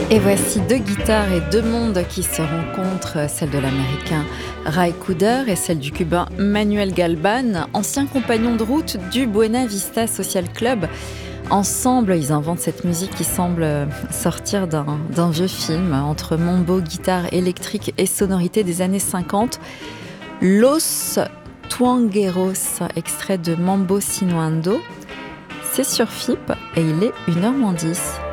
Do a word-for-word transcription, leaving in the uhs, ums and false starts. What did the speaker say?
Et voici deux guitares et deux mondes qui se rencontrent, celle de l'américain Ray Cooder et celle du cubain Manuel Galban, anciens compagnons de route du Buena Vista Social Club. Ensemble, ils inventent cette musique qui semble sortir d'un, d'un vieux film, entre mambo, guitare électrique et sonorité des années cinquante. Los Tuangueros, extrait de Mambo Sinuando. C'est sur F I P et il est une heure moins dix.